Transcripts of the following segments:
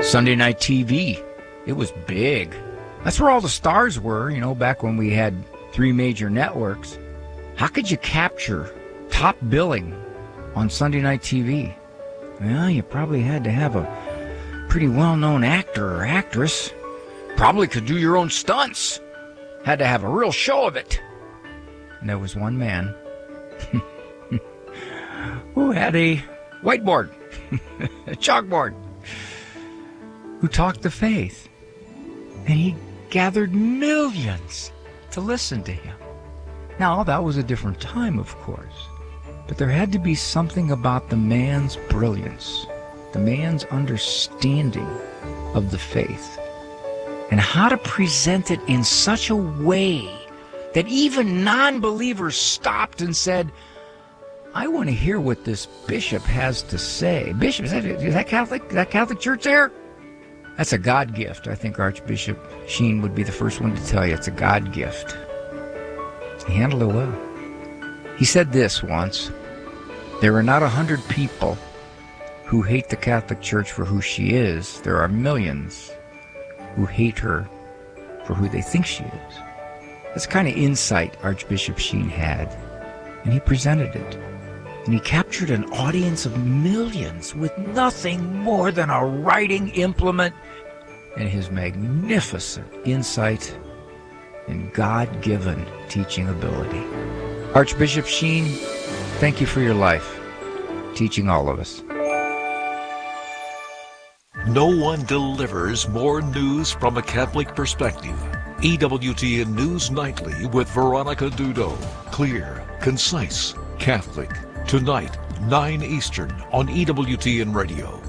Sunday night TV, it was big. That's where all the stars were, back when we had 3 major networks. How could you capture top billing on Sunday night TV? Well, you probably had to have a pretty well-known actor or actress. Probably could do your own stunts. Had to have a real show of it. And there was one man who had a whiteboard, a chalkboard, who talked the faith. And he gathered millions to listen to him. Now, that was a different time, of course. But there had to be something about the man's brilliance, the man's understanding of the faith, and how to present it in such a way that even non-believers stopped and said, I want to hear what this bishop has to say. Bishop, is that Catholic? Is that Catholic church there? That's a God gift. I think Archbishop Sheen would be the first one to tell you it's a God gift. He handled it well. He said this once, there are not 100 people who hate the Catholic Church for who she is. There are millions who hate her for who they think she is. That's the kind of insight Archbishop Sheen had, and he presented it. And he captured an audience of millions with nothing more than a writing implement and his magnificent insight and God-given teaching ability. Archbishop Sheen, thank you for your life, teaching all of us. No one delivers more news from a Catholic perspective. EWTN News Nightly with Veronica Dudo. Clear, concise, Catholic. Tonight, 9 Eastern on EWTN Radio.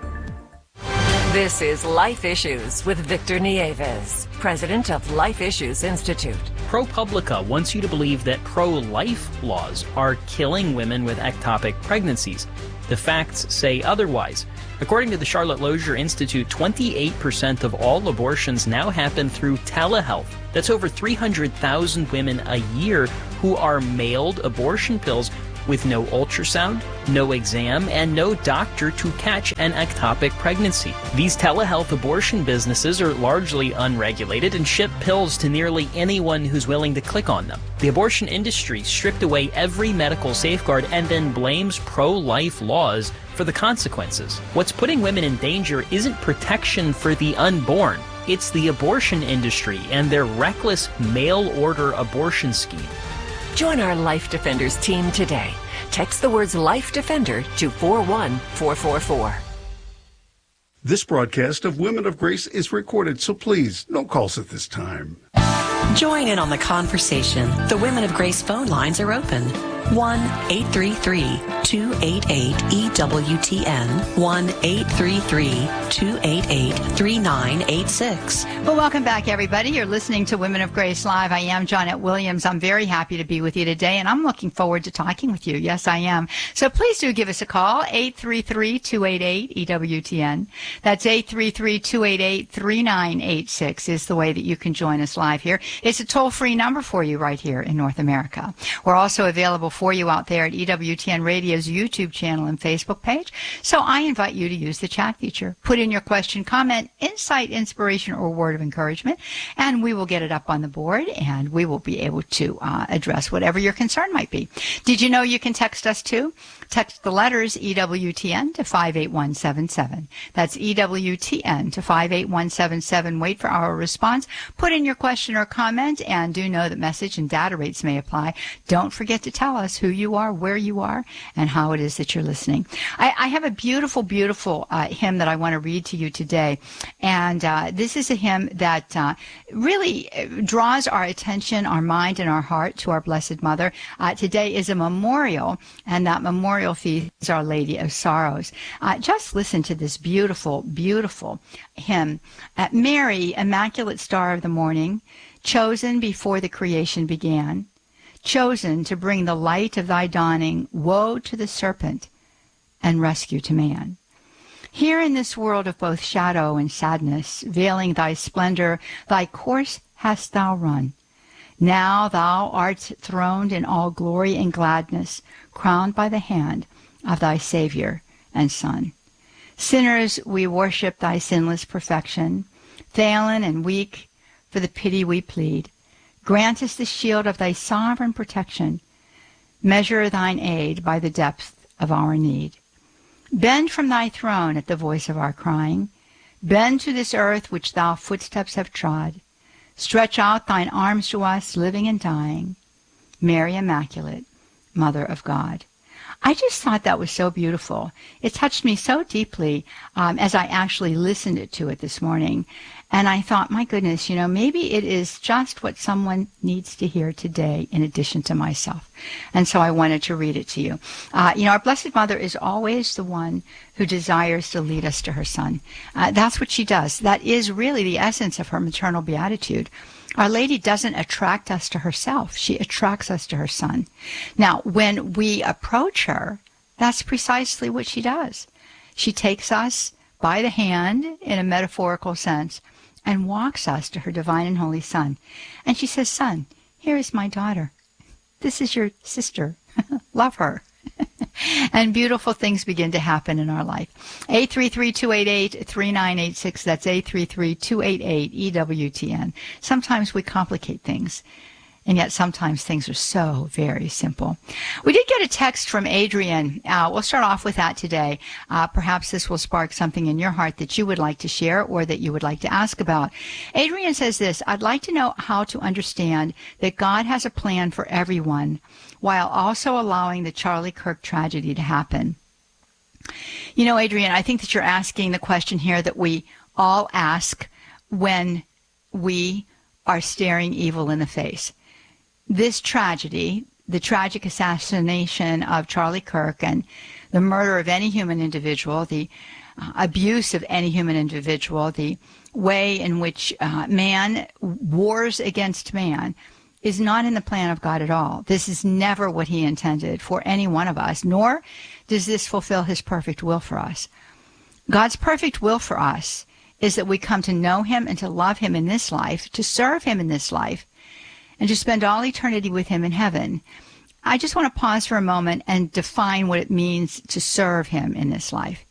This is Life Issues with Victor Nieves, president of Life Issues Institute. ProPublica wants you to believe that pro-life laws are killing women with ectopic pregnancies. The facts say otherwise. According to the Charlotte Lozier Institute, 28% of all abortions now happen through telehealth. That's over 300,000 women a year who are mailed abortion pills with no ultrasound, no exam, and no doctor to catch an ectopic pregnancy. These telehealth abortion businesses are largely unregulated and ship pills to nearly anyone who's willing to click on them. The abortion industry stripped away every medical safeguard and then blames pro-life laws for the consequences. What's putting women in danger isn't protection for the unborn. It's the abortion industry and their reckless mail-order abortion scheme. Join our Life Defenders team today. Text the words Life Defender to 41444. This broadcast of Women of Grace is recorded, so please, no calls at this time. Join in on the conversation. The Women of Grace phone lines are open. 1-833-288-EWTN. 1-833-288-3986. Well, welcome back, everybody. You're listening to Women of Grace Live. I am Johnette Williams. I'm very happy to be with you today, and I'm looking forward to talking with you. Yes, I am. So please do give us a call, 833-288-EWTN. That's 833-288-3986 is the way that you can join us live here. It's a toll-free number for you right here in North America. We're also available for you out there at EWTN Radio's YouTube channel and Facebook page. So I invite you to use the chat feature. Put in your question, comment, insight, inspiration, or word of encouragement, and we will get it up on the board, and we will be able to address whatever your concern might be. Did you know you can text us too? Text the letters EWTN to 58177. That's EWTN to 58177. Wait for our response. Put in your question or comment, and do know that message and data rates may apply. Don't forget to tell us who you are, where you are, and how it is that you're listening. I have a beautiful, beautiful hymn that I want to read to you today. And this is a hymn that really draws our attention, our mind, and our heart to our Blessed Mother. Today is a memorial, and that memorial feast is Our Lady of Sorrows. Just listen to this beautiful, beautiful hymn. Mary, Immaculate Star of the Morning, chosen before the creation began, chosen to bring the light of thy dawning, woe to the serpent and rescue to man. Here in this world of both shadow and sadness, veiling thy splendor, thy course hast thou run. Now thou art throned in all glory and gladness, crowned by the hand of thy Savior and Son. Sinners, we worship thy sinless perfection. Fallen and weak, for the pity we plead. Grant us the shield of thy sovereign protection. Measure thine aid by the depth of our need. Bend from thy throne at the voice of our crying. Bend to this earth which thou footsteps have trod. Stretch out thine arms to us, living and dying. Mary Immaculate, Mother of God. I just thought that was so beautiful. It touched me so deeply as I actually listened to it this morning. And I thought, my goodness, maybe it is just what someone needs to hear today in addition to myself. And so I wanted to read it to you. Our Blessed Mother is always the one who desires to lead us to her Son. That's what she does. That is really the essence of her maternal beatitude. Our Lady doesn't attract us to herself. She attracts us to her Son. Now, when we approach her, that's precisely what she does. She takes us by the hand, in a metaphorical sense, and walks us to her divine and holy Son. And she says, Son, here is my daughter. This is your sister. Love her. And beautiful things begin to happen in our life. 833-288-3986. That's 833-288-EWTN. Sometimes we complicate things. And yet sometimes things are so very simple. We did get a text from Adrian. We'll start off with that today. Perhaps this will spark something in your heart that you would like to share or that you would like to ask about. Adrian says this, I'd like to know how to understand that God has a plan for everyone while also allowing the Charlie Kirk tragedy to happen. Adrian, I think that you're asking the question here that we all ask when we are staring evil in the face. This tragedy, the tragic assassination of Charlie Kirk and the murder of any human individual, the abuse of any human individual, the way in which man wars against man is not in the plan of God at all. This is never what he intended for any one of us, nor does this fulfill his perfect will for us. God's perfect will for us is that we come to know him and to love him in this life, to serve him in this life, and to spend all eternity with him in heaven. I just want to pause for a moment and define what it means to serve him in this life.